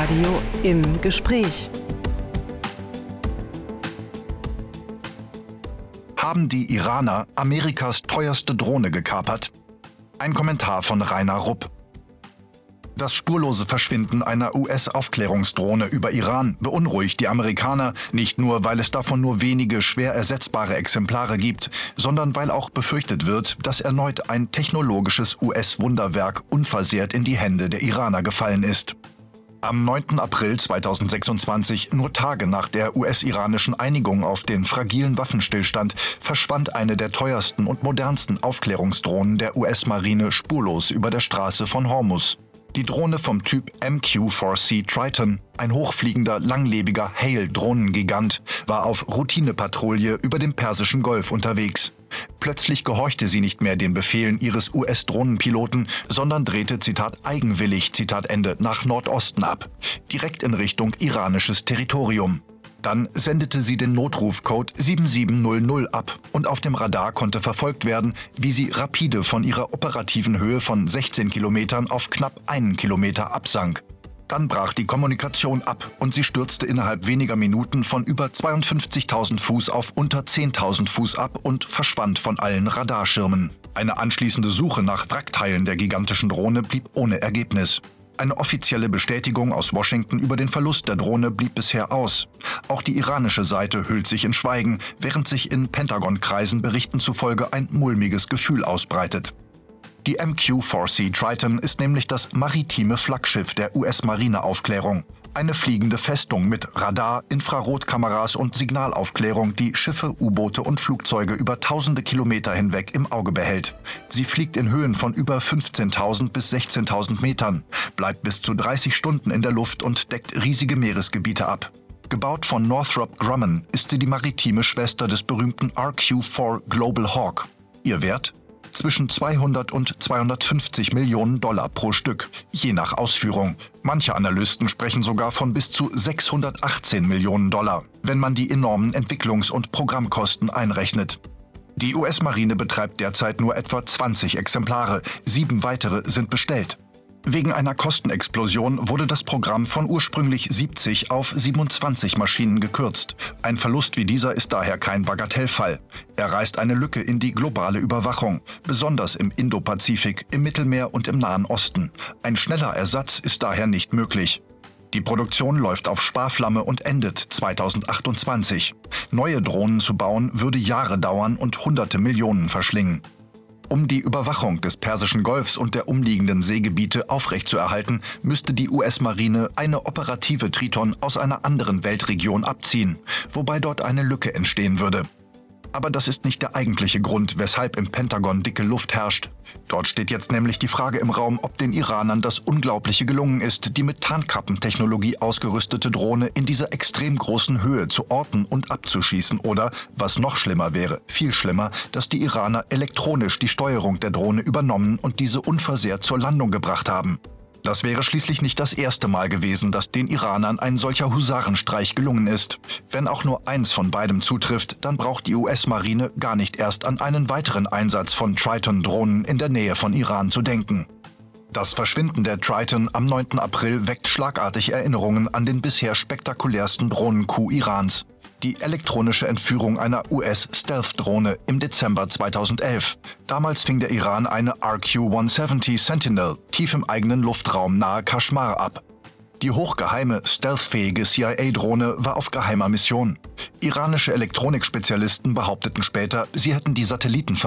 Inforadio im Gespräch. Haben die Iraner Amerikas teuerste Drohne gekapert? Ein Kommentar von Rainer Rupp. Das spurlose Verschwinden einer US-Aufklärungsdrohne über Iran beunruhigt die Amerikaner, nicht nur, weil es davon nur wenige schwer ersetzbare Exemplare gibt, sondern weil auch befürchtet wird, dass erneut ein technologisches US-Wunderwerk unversehrt in die Hände der Iraner gefallen ist. Am 9. April 2026, nur Tage nach der US-iranischen Einigung auf den fragilen Waffenstillstand, verschwand eine der teuersten und modernsten Aufklärungsdrohnen der US-Marine spurlos über der Straße von Hormuz. Die Drohne vom Typ MQ-4C Triton, ein hochfliegender, langlebiger Hail-Drohnengigant, war auf Routinepatrouille über dem Persischen Golf unterwegs. Plötzlich gehorchte sie nicht mehr den Befehlen ihres US-Drohnenpiloten, sondern drehte, Zitat, eigenwillig, Zitat Ende, nach Nordosten ab, direkt in Richtung iranisches Territorium. Dann sendete sie den Notrufcode 7700 ab und auf dem Radar konnte verfolgt werden, wie sie rapide von ihrer operativen Höhe von 16 Kilometern auf knapp 1 Kilometer absank. Dann brach die Kommunikation ab und sie stürzte innerhalb weniger Minuten von über 52.000 Fuß auf unter 10.000 Fuß ab und verschwand von allen Radarschirmen. Eine anschließende Suche nach Wrackteilen der gigantischen Drohne blieb ohne Ergebnis. Eine offizielle Bestätigung aus Washington über den Verlust der Drohne blieb bisher aus. Auch die iranische Seite hüllt sich in Schweigen, während sich in Pentagon-Kreisen Berichten zufolge ein mulmiges Gefühl ausbreitet. Die MQ-4C Triton ist nämlich das maritime Flaggschiff der US-Marineaufklärung. Eine fliegende Festung mit Radar, Infrarotkameras und Signalaufklärung, die Schiffe, U-Boote und Flugzeuge über tausende Kilometer hinweg im Auge behält. Sie fliegt in Höhen von über 15.000 bis 16.000 Metern, bleibt bis zu 30 Stunden in der Luft und deckt riesige Meeresgebiete ab. Gebaut von Northrop Grumman ist sie die maritime Schwester des berühmten RQ-4 Global Hawk. Ihr Wert? Zwischen 200 und 250 Millionen Dollar pro Stück, je nach Ausführung. Manche Analysten sprechen sogar von bis zu 618 Millionen Dollar, wenn man die enormen Entwicklungs- und Programmkosten einrechnet. Die US-Marine betreibt derzeit nur etwa 20 Exemplare, 7 weitere sind bestellt. Wegen einer Kostenexplosion wurde das Programm von ursprünglich 70 auf 27 Maschinen gekürzt. Ein Verlust wie dieser ist daher kein Bagatellfall. Er reißt eine Lücke in die globale Überwachung, besonders im Indopazifik, im Mittelmeer und im Nahen Osten. Ein schneller Ersatz ist daher nicht möglich. Die Produktion läuft auf Sparflamme und endet 2028. Neue Drohnen zu bauen würde Jahre dauern und hunderte Millionen verschlingen. Um die Überwachung des Persischen Golfs und der umliegenden Seegebiete aufrechtzuerhalten, müsste die US-Marine eine operative Triton aus einer anderen Weltregion abziehen, wobei dort eine Lücke entstehen würde. Aber das ist nicht der eigentliche Grund, weshalb im Pentagon dicke Luft herrscht. Dort steht jetzt nämlich die Frage im Raum, ob den Iranern das Unglaubliche gelungen ist, die mit Tarnkappentechnologie ausgerüstete Drohne in dieser extrem großen Höhe zu orten und abzuschießen oder, was noch schlimmer wäre, viel schlimmer, dass die Iraner elektronisch die Steuerung der Drohne übernommen und diese unversehrt zur Landung gebracht haben. Das wäre schließlich nicht das erste Mal gewesen, dass den Iranern ein solcher Husarenstreich gelungen ist. Wenn auch nur eins von beidem zutrifft, dann braucht die US-Marine gar nicht erst an einen weiteren Einsatz von Triton-Drohnen in der Nähe von Iran zu denken. Das Verschwinden der Triton am 9. April weckt schlagartig Erinnerungen an den bisher spektakulärsten Drohnencoup Irans. Die elektronische Entführung einer US-Stealth-Drohne im Dezember 2011. Damals fing der Iran eine RQ-170 Sentinel tief im eigenen Luftraum nahe Kaschmar ab. Die hochgeheime, stealthfähige CIA-Drohne war auf geheimer Mission. Iranische Elektronikspezialisten behaupteten später, sie hätten die Satelliten